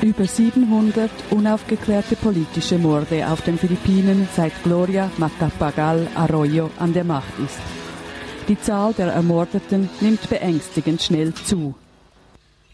Über 700 unaufgeklärte politische Morde auf den Philippinen, seit Gloria Macapagal Arroyo an der Macht ist. Die Zahl der Ermordeten nimmt beängstigend schnell zu.